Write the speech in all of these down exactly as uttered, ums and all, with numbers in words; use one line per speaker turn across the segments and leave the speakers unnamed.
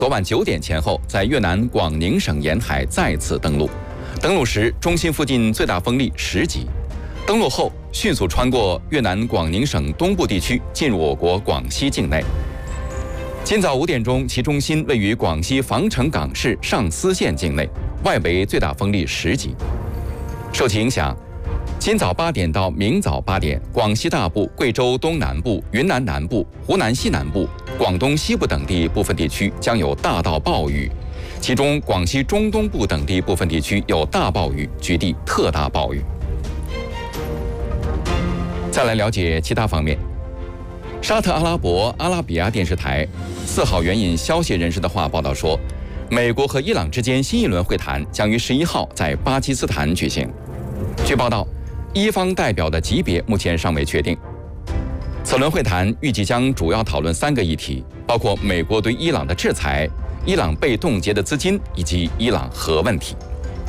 昨晚九点前后，在越南广宁省沿海再次登陆。登陆时，中心附近最大风力十级。登陆后，迅速穿过越南广宁省东部地区，进入我国广西境内。今早五点钟，其中心位于广西防城港市上思县境内，外围最大风力十级。受其影响，今早八点到明早八点，广西大部、贵州东南部、云南南部、湖南西南部、广东西部等地部分地区将有大到暴雨，其中广西中东部等地部分地区有大暴雨，局地特大暴雨。再来了解其他方面。沙特阿拉伯阿拉比亚电视台四号援引消息人士的话报道说，美国和伊朗之间新一轮会谈将于十一号在巴基斯坦举行。据报道，伊方代表的级别目前尚未确定。此轮会谈预计将主要讨论三个议题，包括美国对伊朗的制裁、伊朗被冻结的资金以及伊朗核问题。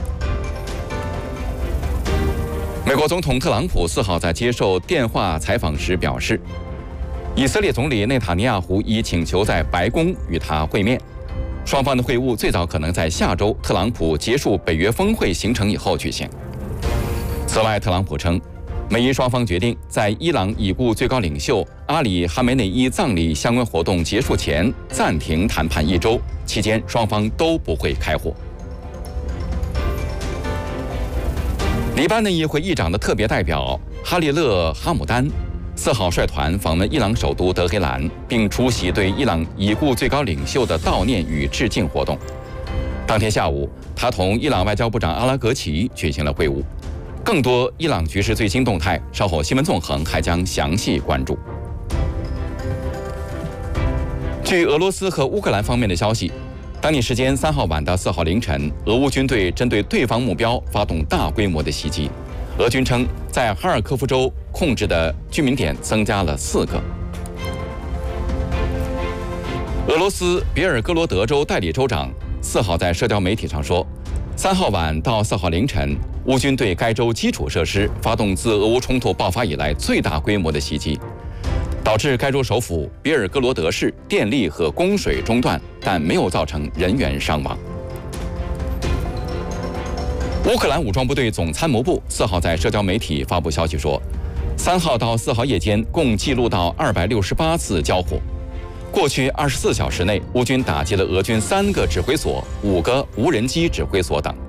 美国总统特朗普四号在接受电话采访时表示，以色列总理内塔尼亚胡已请求在白宫与他会面，双方的会晤最早可能在下周特朗普结束北约峰会行程以后举行。此外，特朗普称，美伊双方决定在伊朗已故最高领袖阿里·哈梅内伊葬礼相关活动结束前暂停谈判一周，期间双方都不会开火。黎巴嫩议会议长的特别代表哈利勒·哈姆丹四号率团访问伊朗首都德黑兰，并出席对伊朗已故最高领袖的悼念与致敬活动。当天下午，他同伊朗外交部长阿拉格齐举行了会晤。更多伊朗局势最新动态，稍后新闻纵横还将详细关注。据俄罗斯和乌克兰方面的消息，当地时间三号晚到四号凌晨，俄乌军队针对对方目标发动大规模的袭击。俄军称，在哈尔科夫州控制的居民点增加了四个。俄罗斯别尔哥罗德州代理州长四号在社交媒体上说，三号晚到四号凌晨，乌军对该州基础设施发动自俄乌冲突爆发以来最大规模的袭击，导致该州首府别尔哥罗德市电力和供水中断，但没有造成人员伤亡。乌克兰武装部队总参谋部四号在社交媒体发布消息说，三号到四号夜间共记录到二百六十八次交火。过去二十四小时内，乌军打击了俄军三个指挥所、五个无人机指挥所等。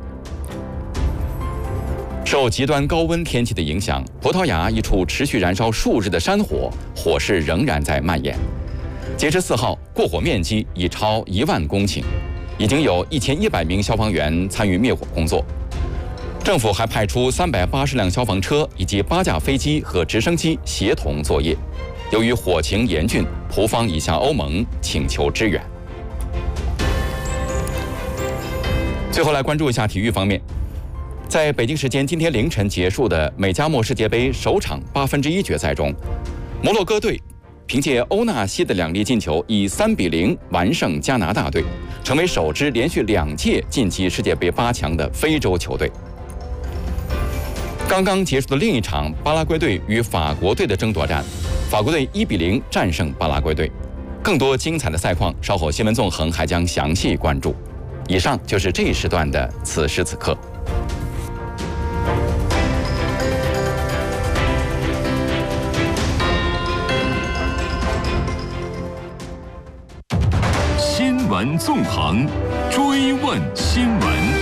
受极端高温天气的影响，葡萄牙一处持续燃烧数日的山火，火势仍然在蔓延。截至四号，过火面积已超一万公顷，已经有一千一百名消防员参与灭火工作。政府还派出三百八十辆消防车以及八架飞机和直升机协同作业。由于火情严峻，葡方已向欧盟请求支援。最后来关注一下体育方面，在北京时间今天凌晨结束的美加墨世界杯首场八分之一决赛中，摩洛哥队凭借欧纳西的两粒进球，以三比零完胜加拿大队，成为首支连续两届晋级世界杯八强的非洲球队。刚刚结束的另一场巴拉圭队与法国队的争夺战，法国队一比零战胜巴拉圭队。更多精彩的赛况，稍后新闻纵横还将详细关注。以上就是这一时段的此时此刻。
新闻纵横，追问新闻。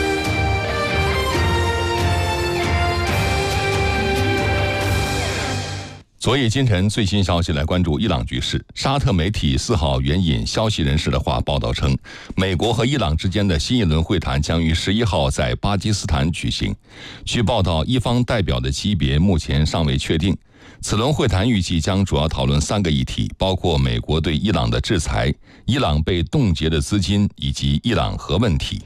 昨夜今晨最新消息来关注伊朗局势。沙特媒体四号援引消息人士的话报道称，美国和伊朗之间的新一轮会谈将于十一号在巴基斯坦举行。据报道，伊方代表的级别目前尚未确定。此轮会谈预计将主要讨论三个议题，包括美国对伊朗的制裁、伊朗被冻结的资金以及伊朗核问题。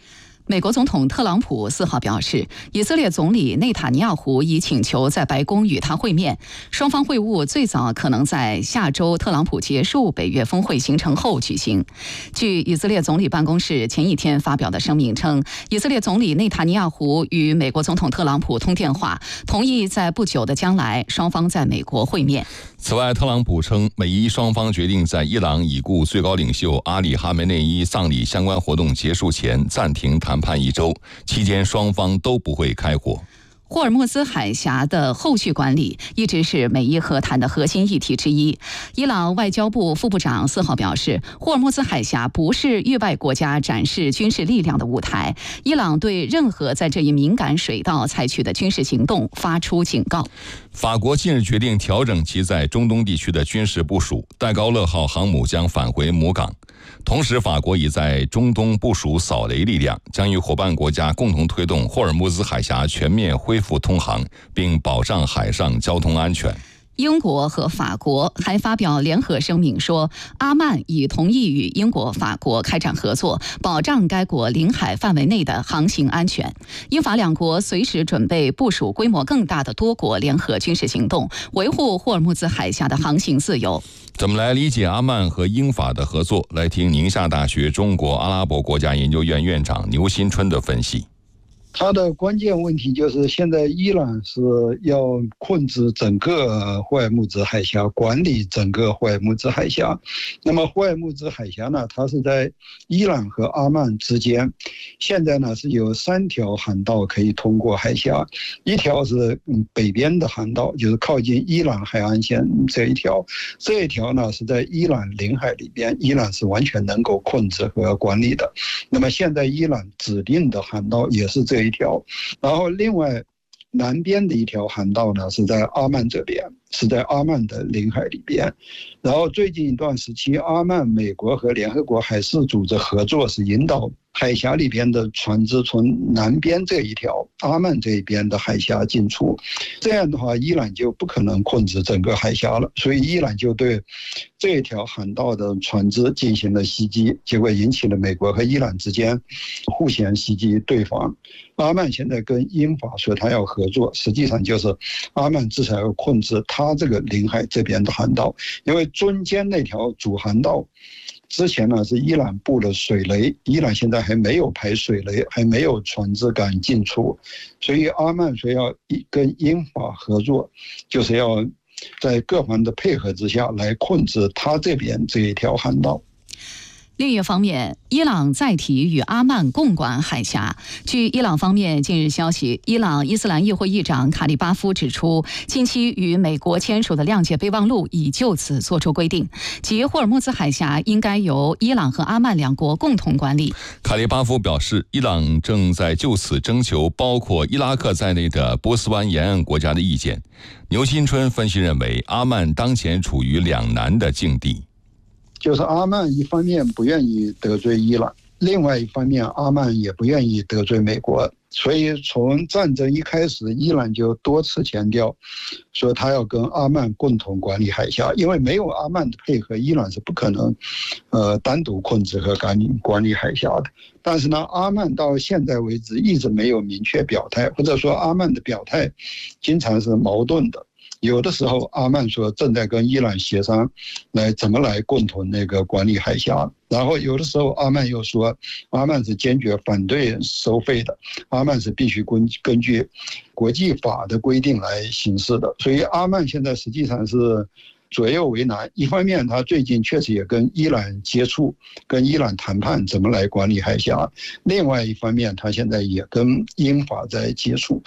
美国总统特朗普四号表示，以色列总理内塔尼亚胡已请求在白宫与他会面，双方会晤最早可能在下周特朗普结束北约峰会行程后举行。据以色列总理办公室前一天发表的声明称，以色列总理内塔尼亚胡与美国总统特朗普通电话，同意在不久的将来双方在美国会面。
此外，特朗普称，美伊双方决定在伊朗已故最高领袖阿里哈梅内伊葬礼相关活动结束前暂停谈判一周，期间双方都不会开火。
霍尔木兹海峡的后续管理一直是美伊和谈的核心议题之一。伊朗外交部副部长四号表示，霍尔木兹海峡不是域外国家展示军事力量的舞台，伊朗对任何在这一敏感水道采取的军事行动发出警告。
法国近日决定调整其在中东地区的军事部署，戴高乐号航母将返回母港。同时，法国已在中东部署扫雷力量，将与伙伴国家共同推动霍尔木兹海峡全面恢复通航，并保障海上交通安全。
英国和法国还发表联合声明说，阿曼已同意与英国、法国开展合作，保障该国领海范围内的航行安全。英法两国随时准备部署规模更大的多国联合军事行动，维护霍尔木兹海峡的航行自由。
怎么来理解阿曼和英法的合作？来听宁夏大学中国阿拉伯国家研究院院长牛新春的分析。
它的关键问题就是现在伊朗是要控制整个霍尔木兹海峡，管理整个霍尔木兹海峡。那么霍尔木兹海峡呢，它是在伊朗和阿曼之间，现在呢是有三条航道可以通过海峡，一条是北边的航道，就是靠近伊朗海岸线这一条，这一条呢是在伊朗领海里边，伊朗是完全能够控制和管理的。那么现在伊朗指定的航道也是这一条，然后另外南边的一条航道呢是在阿曼这边，是在阿曼的领海里边。然后最近一段时期，阿曼、美国和联合国海事组织合作，是引导海峡里边的船只从南边这一条阿曼这一边的海峡进出，这样的话伊朗就不可能控制整个海峡了，所以伊朗就对这一条航道的船只进行了袭击，结果引起了美国和伊朗之间互相袭击对方。阿曼现在跟英法说他要合作，实际上就是阿曼至少要控制他这个领海这边的航道，因为中间那条主航道之前呢是伊朗布了水雷，伊朗现在还没有排水雷，还没有船只敢进出，所以阿曼说要跟英法合作，就是要在各方的配合之下来控制他这边这一条航道。
另一方面，伊朗再提与阿曼共管海峡。据伊朗方面近日消息，伊朗伊斯兰议会议长卡里巴夫指出，近期与美国签署的谅解备忘录已就此作出规定，即霍尔木兹海峡应该由伊朗和阿曼两国共同管理。
卡里巴夫表示，伊朗正在就此征求包括伊拉克在内的波斯湾沿岸国家的意见。牛新春分析认为，阿曼当前处于两难的境地。
就是阿曼一方面不愿意得罪伊朗，另外一方面阿曼也不愿意得罪美国，所以从战争一开始，伊朗就多次强调说他要跟阿曼共同管理海峡，因为没有阿曼的配合，伊朗是不可能呃单独控制和管理管理海峡的。但是呢，阿曼到现在为止一直没有明确表态，或者说阿曼的表态经常是矛盾的。有的时候阿曼说正在跟伊朗协商来怎么来共同那个管理海峡，然后有的时候阿曼又说阿曼是坚决反对收费的，阿曼是必须根根据国际法的规定来行事的，所以阿曼现在实际上是左右为难。一方面他最近确实也跟伊朗接触，跟伊朗谈判怎么来管理海峡，另外一方面他现在也跟英法在接触。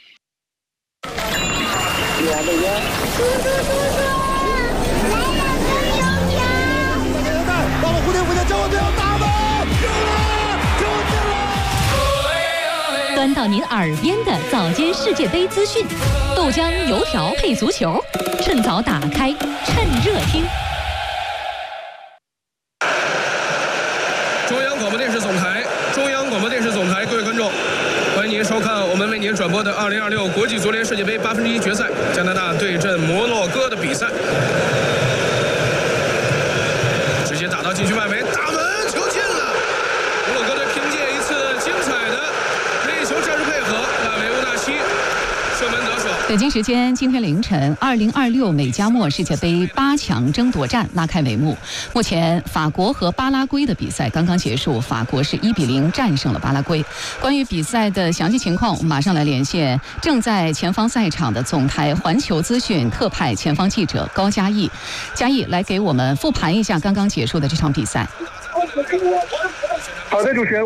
端到您耳边的早间世界杯资讯，豆浆油条配足球，趁早打开，趁热听。
中央广播电视总台，中央广播电视总台，各位观众，欢迎您收看我们为您转播的二零二六国际足联世界杯八分之一决赛，加拿大对阵摩洛哥的比赛。直接打到禁区外围，大门球进了！摩洛哥队凭借一次精彩的
北京时间今天凌晨，二零二六美加墨世界杯八强争夺战拉开帷幕。目前，法国和巴拉圭的比赛刚刚结束，法国是一比零战胜了巴拉圭。关于比赛的详细情况，我们马上来连线正在前方赛场的总台环球资讯特派前方记者高嘉毅。嘉毅，来给我们复盘一下刚刚结束的这场比赛。
好的，主持人。